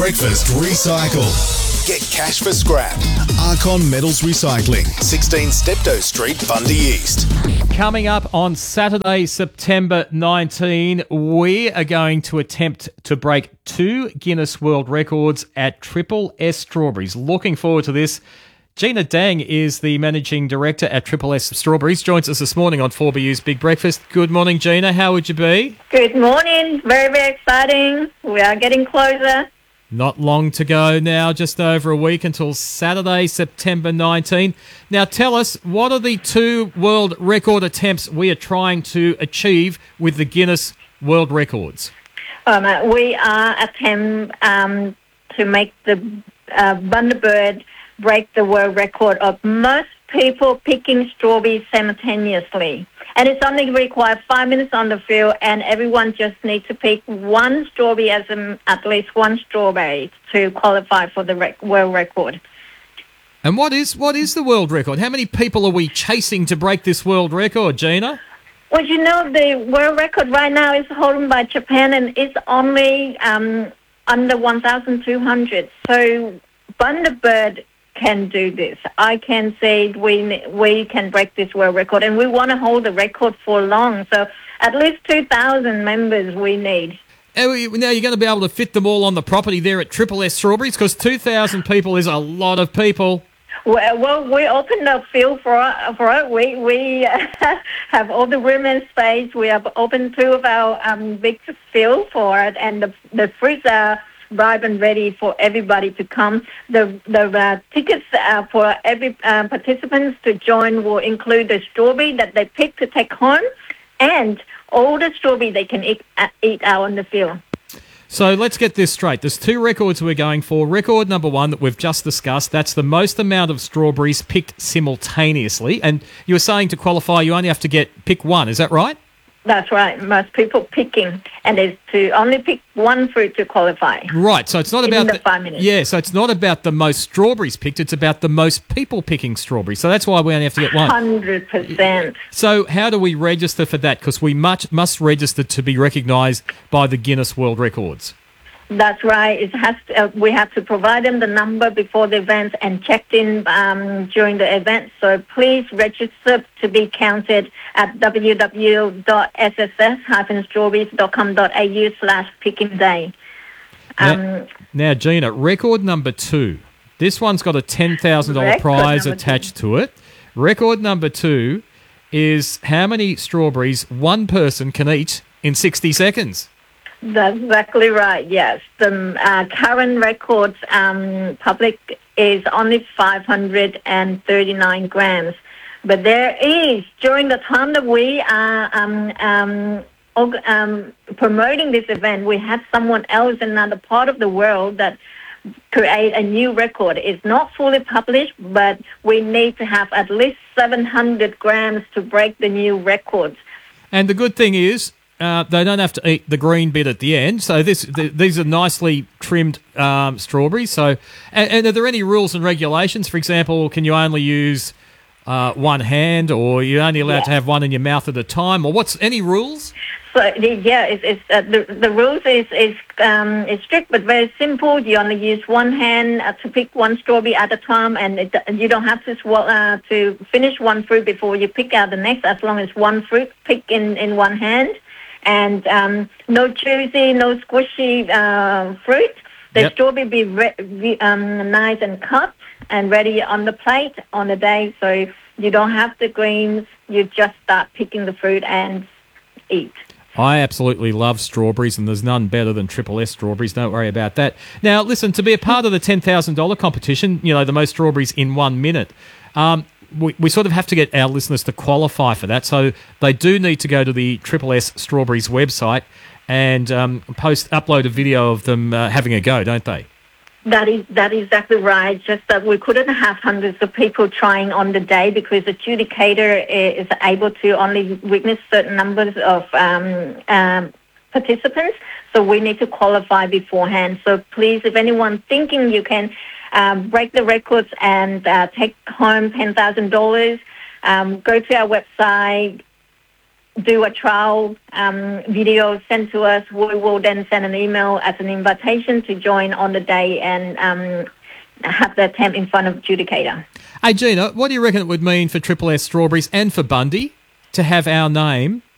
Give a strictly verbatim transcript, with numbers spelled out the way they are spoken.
Breakfast Recycle. Get cash for scrap. Archon Metals Recycling. sixteen Steptoe Street, Bundy East. Coming up on Saturday, September nineteenth, we are going to attempt to break two Guinness World Records at Triple S Strawberries. Looking forward to this. Gina Dang is the Managing Director at Triple S Strawberries. Joins us this morning on four B U's Big Breakfast. Good morning, Gina. How would you be? Good morning. Very, very exciting. We are getting closer. Not long to go now, just over a week until Saturday, September nineteenth. Now tell us, what are the two world record attempts we are trying to achieve with the Guinness World Records? Um, uh, we are attempting um, to make the uh, Bundaberg break the world record of most people picking strawberries simultaneously. And it's only required five minutes on the field, and everyone just needs to pick one strawberry, as in at least one strawberry, to qualify for the rec- world record. And what is what is the world record? How many people are we chasing to break this world record, Gina? Well, you know, the world record right now is held by Japan, and it's only um, under one thousand two hundred. So Bundaberg can do this. I can say we we can break this world record, and we want to hold the record for long. So at least two thousand members we need. Now you're going to be able to fit them all on the property there at Triple S Strawberries, because two thousand people is a lot of people. Well, well we opened the field for for it. We we have all the room and space. We have opened two of our um, big field for it, and the the fruits are ripe and ready for everybody to come. The the uh, tickets uh, for every uh, participants to join will include the strawberry that they pick to take home, and all the strawberry they can eat, uh, eat out on the field. So let's get this straight. There's two records we're going for. Record number one that we've just discussed, that's the most amount of strawberries picked simultaneously. And you were saying to qualify, you only have to get pick one. Is that right? That's right. Most people picking, and it's to only pick one fruit to qualify. Right. So it's not in about the the, five minutes. Yeah. So it's not about the most strawberries picked. It's about the most people picking strawberries. So that's why we only have to get one. Hundred percent. So how do we register for that? Because we much must register to be recognised by the Guinness World Records. That's right. It has to, uh, we have to provide them the number before the event and checked in um, during the event. So please register to be counted at w w w dot s s s dash strawberries dot com dot a u slash picking day. Um, now, now, Gina, record number two. This one's got a ten thousand dollars prize attached two. to it. Record number two is how many strawberries one person can eat in sixty seconds. That's exactly right, yes. The uh, current records um, public is only five hundred thirty-nine grams. But there is, during the time that we are um, um, um, promoting this event, we had someone else in another part of the world that create a new record. It's not fully published, but we need to have at least seven hundred grams to break the new records. And the good thing is, Uh, they don't have to eat the green bit at the end. So this, th- these are nicely trimmed um, strawberries. So, and, and are there any rules and regulations? For example, can you only use uh, one hand, or you're only allowed Yeah. to have one in your mouth at a time, or what's any rules? So yeah, it's, it's, uh, the the rules is is um, is strict but very simple. You only use one hand uh, to pick one strawberry at a time, and it, you don't have to swallow, uh, to finish one fruit before you pick out the next. As long as one fruit pick in, in one hand. And um, no juicy, no squishy uh, fruit. The Yep. strawberry be re- re- um, nice and cut and ready on the plate on the day. So you don't have the greens. You just start picking the fruit and eat. I absolutely love strawberries, and there's none better than Triple S Strawberries. Don't worry about that. Now, listen, to be a part of the ten thousand dollars competition, you know, the most strawberries in one minute, um, we, we sort of have to get our listeners to qualify for that. So they do need to go to the Triple S Strawberries website and um, post, upload a video of them uh, having a go, don't they? That is that is exactly right. Just that we couldn't have hundreds of people trying on the day because the adjudicator is able to only witness certain numbers of um, um, participants. So we need to qualify beforehand. So please, if anyone thinking you can um, break the records and uh, take home ten thousand dollars, um, go to our website, do a trial um, video sent to us. We will then send an email as an invitation to join on the day and um, have the attempt in front of adjudicator. Hey, Gina, what do you reckon it would mean for Triple S Strawberries and for Bundy to have our name